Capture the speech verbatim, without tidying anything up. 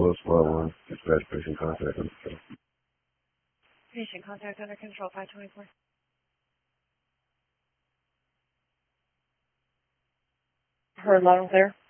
Louis four one, dispatch patient contact under control. Patient contact under control, five twenty-four. Heard loud and clear.